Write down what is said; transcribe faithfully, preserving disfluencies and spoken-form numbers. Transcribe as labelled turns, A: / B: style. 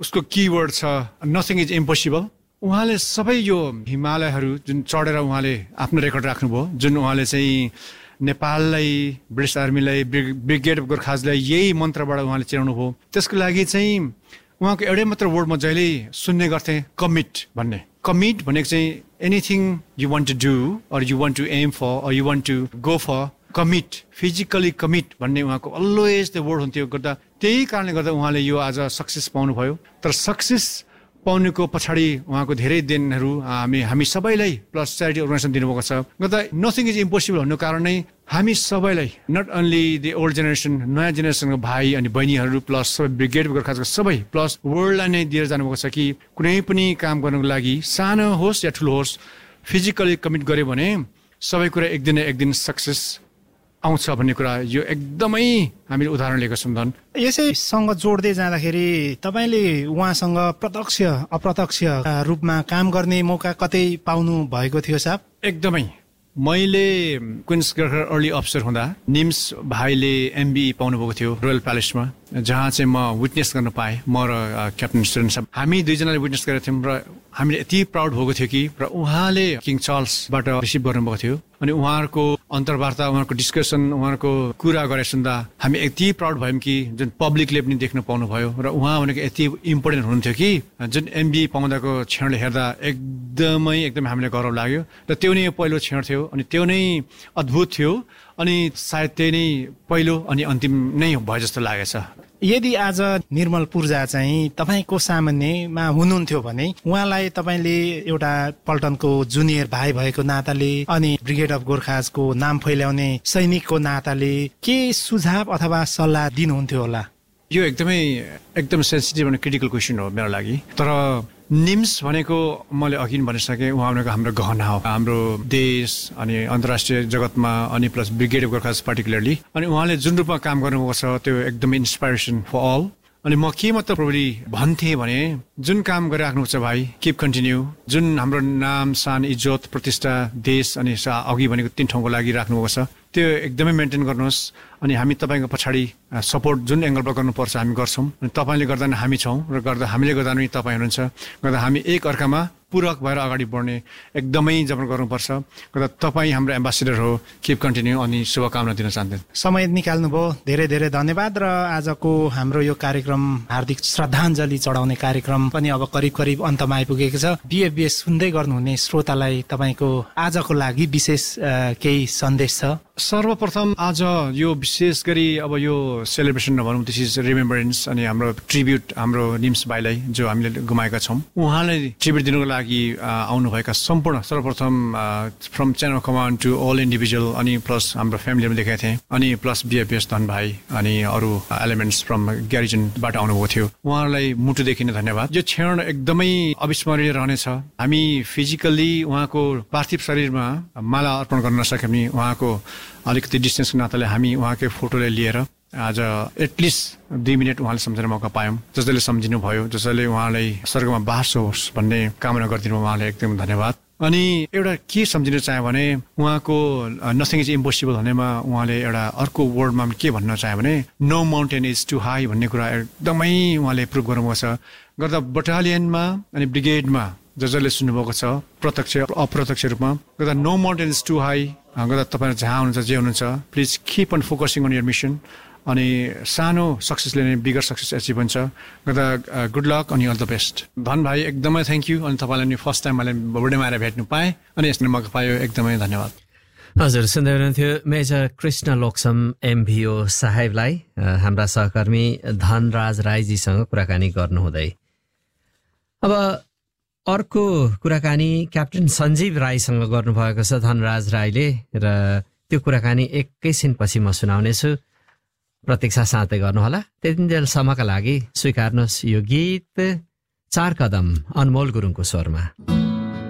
A: उसको किवर्ड छ nothing is impossible. उहाँले सबै यो हिमालयहरू जुन चढेर उहाँले आफ्नो रेकर्ड राख्नुभयो, जुन उहाँले चाहिँ नेपाललाई, ब्रिटिस आर्मीलाई, ब्रिगेड अफ गोर्खाजलाई यही मन्त्रबाट उहाँले चिनाउनु भयो। त्यसको लागि चाहिँ उहाँको एउटै मात्र वर्ड म जहिले सुन्ने गर्थेँ, कमिट भन्ने। कमिट भनेको चाहिँ anything you want to do or you want to am for or you want to go for, commit, physically commit भन्ने उहाँको अलवेज त्यो वर्ड हुन्थ्यो। गर्दा त्यही कारणले गर्दा उहाँले यो आज सक्सेस पाउनुभयो। तर सक्सेस पाउनुको पछाडि उहाँको धेरै देनहरू हामी हामी सबैलाई प्लस च्यारिटी अर्गनाइजेसन दिनुभएको छ। गर्दा नथिङ इज इम्पोसिबल भन्नु कारण नै हामी सबैलाई, not only the old generation, नयाँ जेनेरेसनको भाइ अनि बहिनीहरू प्लस सबै ब्रिगेड गोर्खाजको सबै प्लस वर्ल्डलाई नै दिएर जानुभएको छ कि कुनै पनि काम गर्नको लागि सानो होस् या ठुलो होस् फिजिकली कमिट गर्यो भने सबै कुरा एक दिन एक दिन सक्सेस आउँछ भन्ने कुरा यो एकदमै हामीले उदाहरण लिएको छौँ। धन
B: यसैसँग जोड्दै जाँदाखेरि तपाईँले उहाँसँग प्रत्यक्ष अप्रत्यक्ष रूपमा काम गर्ने मौका कतै पाउनु भएको थियो साहब?
A: एकदमै। मैले क्विन्स गोर्खा अर्ली अफिसर हुँदा निम्स भाइले एमबी पाउनुभएको थियो रोयल प्यालेसमा, जहाँ चाहिँ म विटनेस गर्न पाएँ, म र क्याप्टन स्टुडेन्ट साहब हामी दुईजनाले विटनेस गरेका थियौँ। र हामीले यति प्राउड भएको थियो कि र उहाँले किङ चार्ल्सबाट रिसिभ गर्नुभएको थियो अनि उहाँहरूको अन्तर्वार्ता, उहाँहरूको डिस्कसन, उहाँहरूको कुरा गरेर सुन्दा हामी यति प्राउड भयौँ कि जुन पब्लिकले पनि देख्न पाउनुभयो। र उहाँ भनेको यति इम्पोर्टेन्ट हुनुहुन्थ्यो कि जुन एमबी पाउँदाको क्षणले हेर्दा एकदमै एकदमै हामीलाई गौरव लाग्यो। र त्यो नै पहिलो क्षण थियो अनि त्यो नै अद्भुत थियो अनि सायद त्यही नै पहिलो अनि अन्तिम नै भयो जस्तो लागेछ।
B: यदि आज निर्मल पूर्जा चाहिँ तपाईँको सामान्यमा हुनुहुन्थ्यो भने उहाँलाई तपाईँले एउटा पल्टनको जुनियर भाइ भएको नाताले अनि ब्रिगेड अफ गोर्खाजको नाम फैल्याउने सैनिकको नाताले के सुझाव अथवा सल्लाह दिनुहुन्थ्यो होला?
A: यो एकदमै एकदम सेन्सिटिभ अनि क्रिटिकल क्वेसन हो मेरो लागि। तर निम्स भनेको मैले अघि भनिसकेँ, उहाँ भनेको हाम्रो गहना हो, हाम्रो देश अनि अन्तर्राष्ट्रिय जगतमा अनि plus brigade of Gorkhas particularly. अनि उहाँले जुन रूपमा काम गर्नुभएको छ त्यो एकदमै इन्सपाइरेसन फर अल। अनि म के मात्र प्रब्लली भन्थेँ भने जुन काम गरिराख्नु छ भाइ, किप कन्टिन्यू। जुन हाम्रो नाम, सान, इज्जत, प्रतिष्ठा, देश अनि अघि भनेको तीन ठाउँको लागि राख्नुभएको छ त्यो एकदमै मेन्टेन गर्नुहोस्। अनि हामी तपाईँको पछाडि सपोर्ट जुन एङ्गलबाट गर्नुपर्छ हामी गर्छौँ। अनि तपाईँले गर्दा नै हामी छौँ र गर्दा हामीले गर्दा पनि तपाईँ हुनुहुन्छ। गर्दा हामी एक अर्कामा पूरक भएर अगाडि बढ्ने एकदमै जबर गर्नुपर्छ। गर्दा तपाईँ हाम्रो एम्बेसेडर हो, किप कन्टिन्यू अनि शुभकामना दिन चाहन्छु।
B: समय निकाल्नुभयो, धेरै धेरै धन्यवाद। र आजको हाम्रो यो कार्यक्रम हार्दिक श्रद्धाञ्जली चढाउने कार्यक्रम पनि अब करिब करिब अन्तमा आइपुगेको छ। बिएफबिएस सुन्दै गर्नुहुने श्रोतालाई तपाईँको आजको लागि विशेष केही सन्देश छ?
A: सर्वप्रथम आज यो विशेष गरी अब यो सेलिब्रेसन नभनौँ, दिस इज रिमेम्बरेन्स अनि हाम्रो ट्रिब्युट हाम्रो निम्स भाइलाई जो हामीले गुमाएका छौँ, उहाँलाई ट्रिब्युट दिनुको लागि आउनुभएका सम्पूर्ण सर्वप्रथम from chain of command to all individual अनि प्लस हाम्रो फ्यामिलीमा देखाएको थिएँ अनि प्लस बिएफबिएस धन भाइ अनि अरू एलिमेन्ट्स फ्रम ग्यारिजनबाट आउनुभएको थियो। उहाँहरूलाई मुटुदेखि नै धन्यवाद। यो क्षण एकदमै अविस्मरणीय रहनेछ। हामी फिजिकल्ली उहाँको पार्थिव शरीरमा माला अर्पण गर्न नसके पनि उहाँको अलिकति डिस्टेन्सको नाताले हामी उहाँकै फोटोलाई लिएर आज एटलिस्ट दुई मिनट उहाँले सम्झने मौका पायौँ। जसले सम्झिनु भयो, जसले उहाँलाई स्वर्गमा बास होस् भन्ने कामना गरिदिनु, उहाँलाई एकदम धन्यवाद। अनि एउटा के सम्झिन चाह्यो भने उहाँको नथिङ इज इम्पोसिबल भन्नेमा उहाँले एउटा अर्को वर्डमा के भन्न चाह्यो भने no mountain is to high भन्ने कुरा एकदमै उहाँले प्रुभ गर्नुभएको छ। गर्दा बटालियनमा अनि ब्रिगेडमा ज जसले सुन्नुभएको छ प्रत्यक्ष अप्रत्यक्ष रूपमा, गर्दा no mountain is to high. गर्दा तपाईँ जहाँ हुनुहुन्छ जे हुनुहुन्छ please keep on focusing on your mission. अनि सानो सक्सेसले नै बिगर सक्सेस एचिभ हुन्छ। गर्दा गुड लक अनि अल द बेस्ट। धन भाइ एकदमै थ्याङ्क यू। अनि तपाईँलाई नि फर्स्ट टाइम मैले बर्थडेमा आएर भेट्नु पाएँ अनि यसले मौका पायो, एकदमै धन्यवाद।
C: हजुर, सुन्दै हुनुहुन्थ्यो मेजर कृष्ण लोक्सम एमभिओ साहेबलाई हाम्रा सहकर्मी धनराज राईजीसँग कुराकानी गर्नुहुँदै। अब अर्को कुराकानी क्याप्टन सञ्जीव राईसँग गर्नुभएको छ धनराज राईले र त्यो कुराकानी एकैछिनपछि म सुनाउनेछु, प्रतीक्षा साँच्चै गर्नुहोला। त्यतिन्जेलसम्मका लागि स्वीकार्नुहोस् यो गीत चार कदम अनमोल गुरुङको स्वरमा।